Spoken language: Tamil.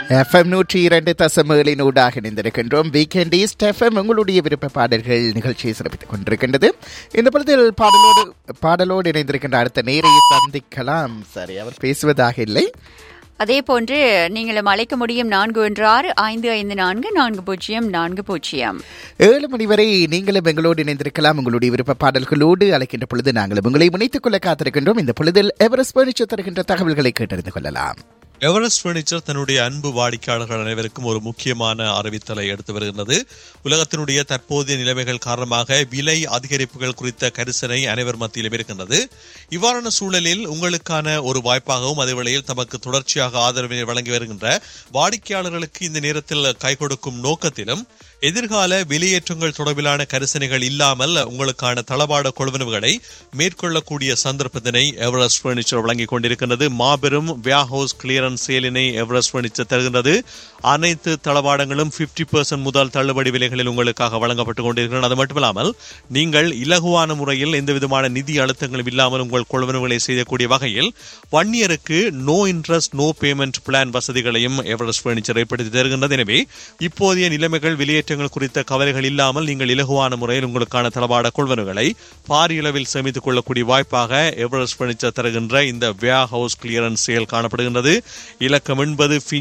FM 102.7 ஊடாக இணைந்திருக்கின்றோம். வீக்கெண்ட் ஈஸ்ட் FM உங்களுடைய விருப்ப பாடல்கள் நிகழ்ச்சியை சிறப்பித்துக் கொண்டிருக்கின்றது. இந்த படத்தில் பாடலோடு இணைந்திருக்கின்ற அடுத்த நேரை சந்திக்கலாம். சரி, அவர் பேசுவதாக இல்லை. அதே போன்று நீங்களும் அழைக்க முடியும் 416-554-4040. 7 மணி வரை நீங்களும் எங்களோடு இணைந்திருக்கலாம். உங்களுடைய விருப்ப பாடல்களோடு அழைக்கின்ற பொழுது நாங்களும் உங்களை முனைத்துக் கொள்ள காத்திருக்கின்றோம். இந்த பொழுதில் எவரெஸ்ட் பர்னிச்சர் தருகின்ற தகவல்களை கேட்டறிந்து கொள்ளலாம். எவரெஸ்ட் பர்னிச்சர் தன்னுடைய அன்பு வாடிக்கையாளர்கள் அனைவருக்கும் ஒரு முக்கியமான அறிவித்தலை எடுத்து வருகிறது. உலகத்தினுடைய தற்போதைய நிலைமைகள் காரணமாக விலை அதிகரிப்புகள் குறித்த கரிசனை அனைவர் மத்தியிலும் இருக்கின்றது. இவ்வாறான சூழலில் உங்களுக்கான ஒரு வாய்ப்பாகவும் அதேவேளையில் தமக்கு தொடர்ச்சியாக ஆதரவினை வழங்கி வருகின்ற வாடிக்கையாளர்களுக்கு இந்த நேரத்தில் கை கொடுக்கும் நோக்கத்திலும் எதிர்கால வெளியேற்றங்கள் தொடர்பிலான கரிசனைகள் இல்லாமல் உங்களுக்கான தளபாட கொள்வனவுகளை மேற்கொள்ளக்கூடிய சந்தர்ப்பத்தினை எவரெஸ்ட் பர்னிச்சர் வழங்கிக் கொண்டிருக்கின்றது. மாபெரும் வேர்ஹவுஸ் கிளியரன்ஸ் சேலினை எவரெஸ்ட் பர்னிச்சர் தருகின்றது. அனைத்து தளவாடங்களும் 50% முதல் தள்ளுபடி விலைகளில் உங்களுக்காக வழங்கப்பட்டுக் கொண்டிருக்கிறது. அது மட்டுமில்லாமல் நீங்கள் இலகுவான முறையில் எந்த விதமான நிதி அழுத்தங்களும் இல்லாமல் உங்கள் கொள்வனவுகளை செய்யக்கூடிய வகையில் 1 இயருக்கு no interest no payment plan வசதிகளையும் எவரெஸ்ட் பர்னிச்சர் ஏற்படுத்தி தருகின்றது. எனவே இப்போதைய நிலைமைகள் வெளியேற்றங்கள் குறித்த கவலைகள் இல்லாமல் நீங்கள் இலகுவான முறையில் உங்களுக்கான தளவாட கொள்வனவுகளை பாரியளவில் சேமித்துக் கொள்ளக்கூடிய வாய்ப்பாக எவரெஸ்ட் பர்னிச்சர் தருகின்ற இந்த வேர்ஹவுஸ் கிளியரன்ஸ் சேல் காணப்படுகின்றது. இலக்கம் 80